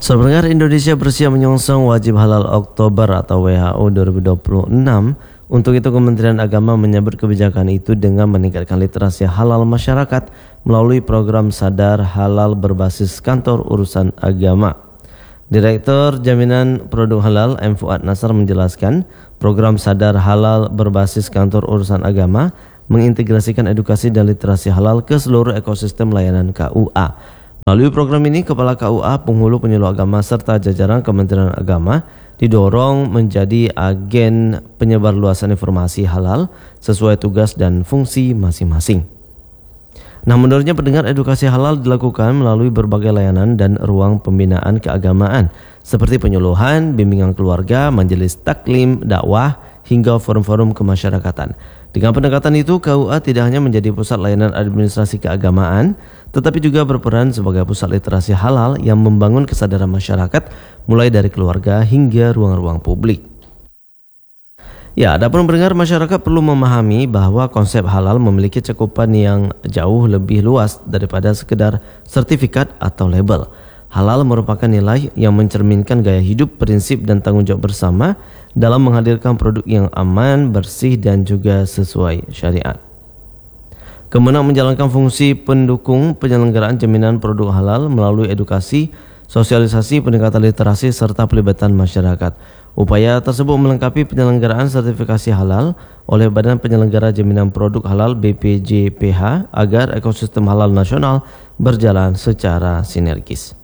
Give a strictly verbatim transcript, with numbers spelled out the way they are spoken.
Sebenarnya Indonesia bersiap menyongsong wajib halal Oktober atau W H O dua ribu dua puluh enam. Untuk itu Kementerian Agama menyambut kebijakan itu dengan meningkatkan literasi halal masyarakat melalui program Sadar Halal berbasis Kantor Urusan Agama. Direktur Jaminan Produk Halal M. Fuad Nasar menjelaskan, program Sadar Halal berbasis Kantor Urusan Agama mengintegrasikan edukasi dan literasi halal ke seluruh ekosistem layanan K U A. Melalui program ini, Kepala K U A, penghulu penyuluh agama serta jajaran Kementerian Agama didorong menjadi agen penyebarluasan informasi halal sesuai tugas dan fungsi masing-masing. Nah, menurutnya pendengar, edukasi halal dilakukan melalui berbagai layanan dan ruang pembinaan keagamaan seperti penyuluhan, bimbingan keluarga, majelis taklim, dakwah, hingga forum-forum kemasyarakatan. Dengan pendekatan itu, K U A tidak hanya menjadi pusat layanan administrasi keagamaan, tetapi juga berperan sebagai pusat literasi halal yang membangun kesadaran masyarakat mulai dari keluarga hingga ruang-ruang publik. Ya, adapun pendengar, masyarakat perlu memahami bahwa konsep halal memiliki cakupan yang jauh lebih luas daripada sekedar sertifikat atau label. Halal merupakan nilai yang mencerminkan gaya hidup, prinsip, dan tanggung jawab bersama dalam menghadirkan produk yang aman, bersih, dan juga sesuai syariat. Kemenang menjalankan fungsi pendukung penyelenggaraan jaminan produk halal melalui edukasi, sosialisasi, peningkatan literasi, serta pelibatan masyarakat. Upaya tersebut melengkapi penyelenggaraan sertifikasi halal oleh Badan Penyelenggara Jaminan Produk Halal B P J P H agar ekosistem halal nasional berjalan secara sinergis.